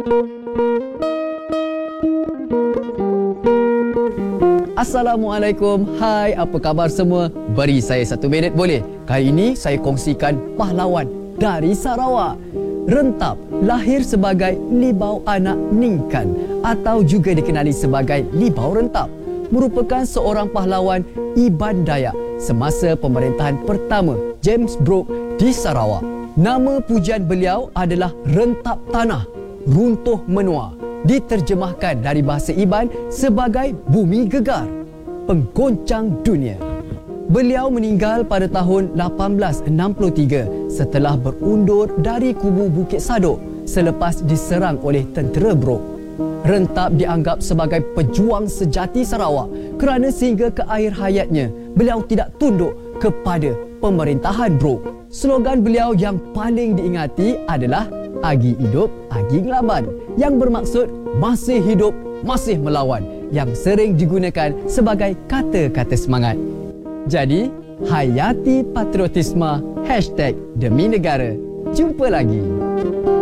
Assalamualaikum. Hai, apa khabar semua? Beri saya 1 minit boleh? Kali ini saya kongsikan pahlawan dari Sarawak. Rentap lahir sebagai Libau Anak Ningkan atau juga dikenali sebagai Libau Rentap. Merupakan seorang pahlawan Iban Dayak semasa pemerintahan pertama James Brooke di Sarawak. Nama pujian beliau adalah Rentap Tanah, Runtuh Menua. Diterjemahkan dari bahasa Iban sebagai Bumi Gegar, penggoncang dunia. Beliau meninggal pada tahun 1863 setelah berundur dari kubu Bukit Sadok selepas diserang oleh tentera Brooke. Rentap dianggap sebagai pejuang sejati Sarawak kerana sehingga ke akhir hayatnya beliau tidak tunduk kepada pemerintahan Brooke. Slogan beliau yang paling diingati adalah Agi hidup, agi ngelaban, yang bermaksud masih hidup, masih melawan, yang sering digunakan sebagai kata-kata semangat. Jadi, hayati patriotisme #Demi Negara. Jumpa lagi.